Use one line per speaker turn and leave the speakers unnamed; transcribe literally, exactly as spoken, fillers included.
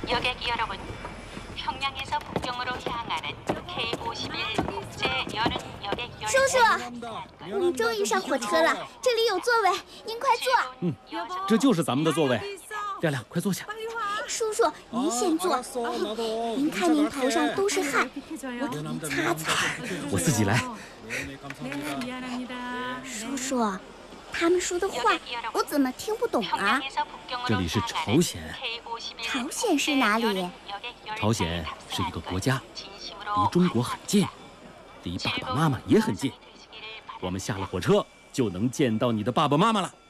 여객 여러분, 평양에서 북경으로 향하는 케이 오십일 국제 여름 여객 열차.
叔叔，我们终于上火车了，这里有座位，您快坐。
嗯，这就是咱们的座位。亮亮，快坐下。
叔叔，您先坐。您看您头上都是汗，我给您擦擦。
我自己来。
叔叔，他们说的话我怎么听不懂啊？
这里是朝鲜。
朝鲜是哪里？
朝鲜是一个国家，离中国很近，离爸爸妈妈也很近。我们下了火车就能见到你的爸爸妈妈了。